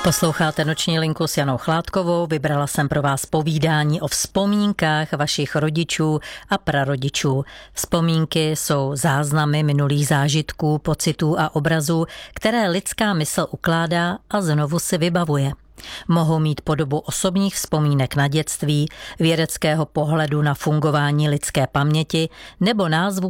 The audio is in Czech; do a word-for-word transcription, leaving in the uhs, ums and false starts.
Posloucháte Noční linku s Janou Chládkovou. Vybrala jsem pro vás povídání o vzpomínkách vašich rodičů a prarodičů. Vzpomínky jsou záznamy minulých zážitků, pocitů a obrazů, které lidská mysl ukládá a znovu si vybavuje. Mohou mít podobu osobních vzpomínek na dětství, vědeckého pohledu na fungování lidské paměti nebo názvu